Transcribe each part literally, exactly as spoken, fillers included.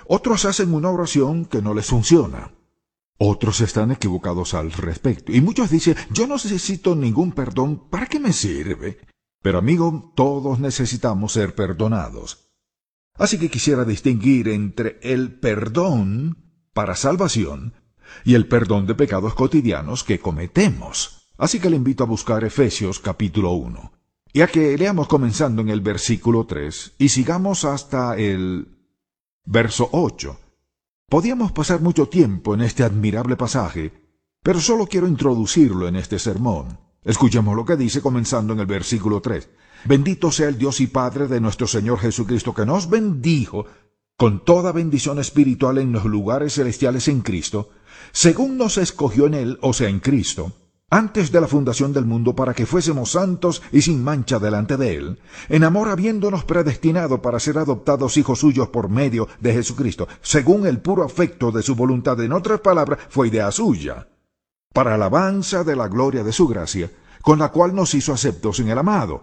Otros hacen una oración que no les funciona. Otros están equivocados al respecto. Y muchos dicen, yo no necesito ningún perdón, ¿para qué me sirve? Pero amigo, todos necesitamos ser perdonados. Así que quisiera distinguir entre el perdón para salvación y el perdón de pecados cotidianos que cometemos. Así que le invito a buscar Efesios capítulo uno. Y a que leamos comenzando en el versículo tres y sigamos hasta el verso ocho. Podíamos pasar mucho tiempo en este admirable pasaje, pero solo quiero introducirlo en este sermón. Escuchemos lo que dice comenzando en el versículo tres. Bendito sea el Dios y Padre de nuestro Señor Jesucristo, que nos bendijo con toda bendición espiritual en los lugares celestiales en Cristo, según nos escogió en Él, o sea, en Cristo, antes de la fundación del mundo, para que fuésemos santos y sin mancha delante de Él, en amor habiéndonos predestinado para ser adoptados hijos suyos por medio de Jesucristo, según el puro afecto de su voluntad. En otras palabras, fue idea suya, para alabanza de la gloria de su gracia, con la cual nos hizo aceptos en el amado.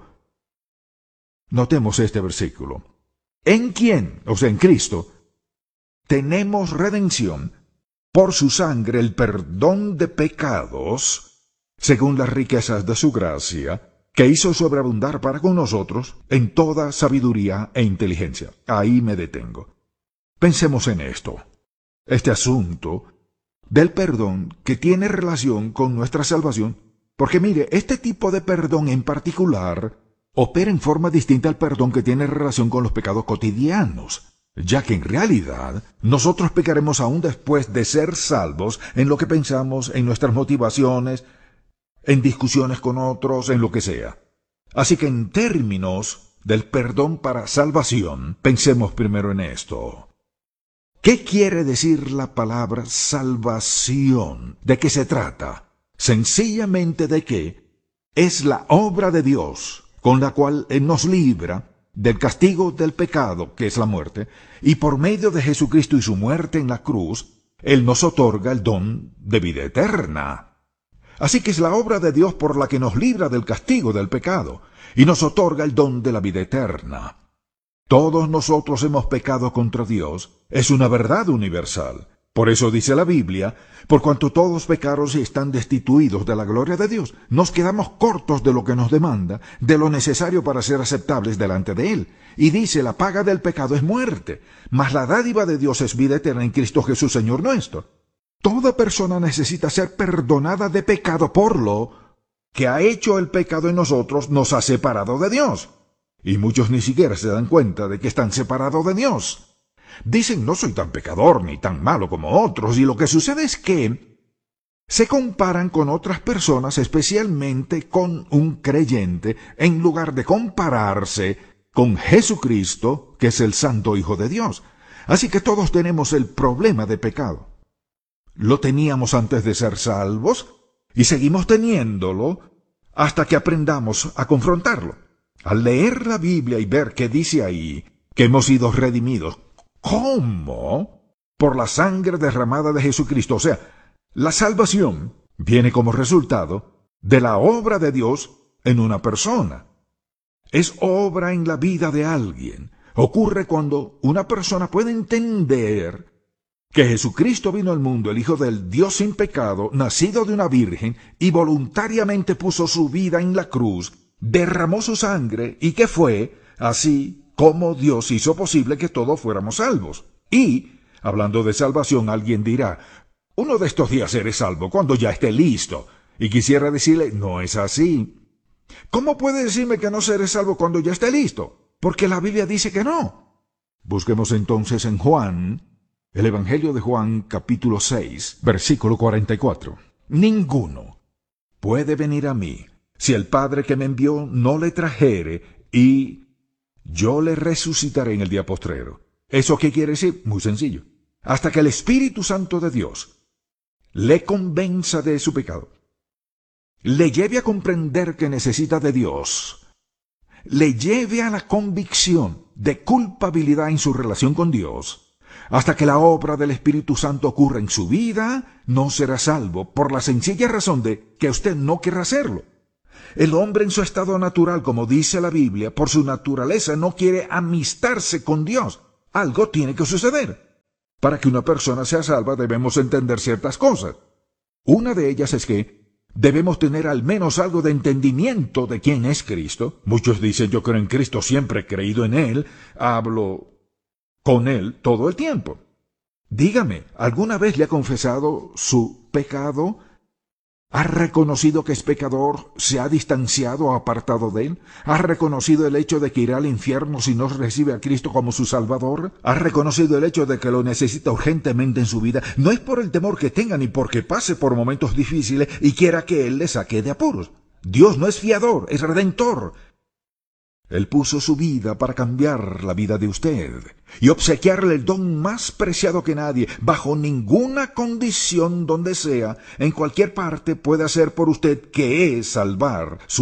Notemos este versículo. En quien, o sea, en Cristo, tenemos redención por su sangre, el perdón de pecados, según las riquezas de su gracia, que hizo sobreabundar para con nosotros en toda sabiduría e inteligencia. Ahí me detengo. Pensemos en esto. Este asunto del perdón que tiene relación con nuestra salvación, porque mire, este tipo de perdón en particular opera en forma distinta al perdón que tiene relación con los pecados cotidianos, ya que en realidad nosotros pecaremos aún después de ser salvos en lo que pensamos, en nuestras motivaciones, en discusiones con otros, en lo que sea. Así que en términos del perdón para salvación, pensemos primero en esto. ¿Qué quiere decir la palabra salvación? ¿De qué se trata? Sencillamente de que es la obra de Dios con la cual Él nos libra del castigo del pecado, que es la muerte, y por medio de Jesucristo y su muerte en la cruz, Él nos otorga el don de vida eterna. Así que es la obra de Dios por la que nos libra del castigo del pecado y nos otorga el don de la vida eterna. Todos nosotros hemos pecado contra Dios, es una verdad universal. Por eso dice la Biblia, por cuanto todos pecaron y están destituidos de la gloria de Dios, nos quedamos cortos de lo que nos demanda, de lo necesario para ser aceptables delante de Él. Y dice, la paga del pecado es muerte, mas la dádiva de Dios es vida eterna en Cristo Jesús, Señor nuestro. Toda persona necesita ser perdonada de pecado, por lo que ha hecho el pecado en nosotros, nos ha separado de Dios. Y muchos ni siquiera se dan cuenta de que están separados de Dios. Dicen, no soy tan pecador ni tan malo como otros, y lo que sucede es que se comparan con otras personas, especialmente con un creyente, en lugar de compararse con Jesucristo, que es el Santo Hijo de Dios. Así que todos tenemos el problema de pecado. Lo teníamos antes de ser salvos y seguimos teniéndolo hasta que aprendamos a confrontarlo. Al leer la Biblia y ver que dice ahí que hemos sido redimidos, ¿cómo? Por la sangre derramada de Jesucristo. O sea, la salvación viene como resultado de la obra de Dios en una persona. Es obra en la vida de alguien. Ocurre cuando una persona puede entender que Jesucristo vino al mundo, el Hijo del Dios sin pecado, nacido de una virgen, y voluntariamente puso su vida en la cruz, derramó su sangre, y que fue así como Dios hizo posible que todos fuéramos salvos. Y, hablando de salvación, alguien dirá, uno de estos días seré salvo cuando ya esté listo. Y quisiera decirle, no es así. ¿Cómo puede decirme que no seré salvo cuando ya esté listo? Porque la Biblia dice que no. Busquemos entonces en Juan, el Evangelio de Juan, capítulo seis, versículo cuarenta y cuatro. Ninguno puede venir a mí si el Padre que me envió no le trajere, y yo le resucitaré en el día postrero. ¿Eso qué quiere decir? Muy sencillo. Hasta que el Espíritu Santo de Dios le convenza de su pecado, le lleve a comprender que necesita de Dios, le lleve a la convicción de culpabilidad en su relación con Dios, hasta que la obra del Espíritu Santo ocurra en su vida, no será salvo, por la sencilla razón de que usted no querrá hacerlo. El hombre en su estado natural, como dice la Biblia, por su naturaleza no quiere amistarse con Dios. Algo tiene que suceder. Para que una persona sea salva debemos entender ciertas cosas. Una de ellas es que debemos tener al menos algo de entendimiento de quién es Cristo. Muchos dicen, yo creo en Cristo, siempre he creído en Él, hablo con Él todo el tiempo. Dígame, ¿alguna vez le ha confesado su pecado? ¿Ha reconocido que es pecador? ¿Se ha distanciado o apartado de Él? ¿Ha reconocido el hecho de que irá al infierno si no recibe a Cristo como su Salvador? ¿Ha reconocido el hecho de que lo necesita urgentemente en su vida? No es por el temor que tenga ni porque pase por momentos difíciles y quiera que Él le saque de apuros. Dios no es fiador, es redentor. Él puso su vida para cambiar la vida de usted y obsequiarle el don más preciado que nadie, bajo ninguna condición donde sea, en cualquier parte, puede hacer por usted, que es salvar su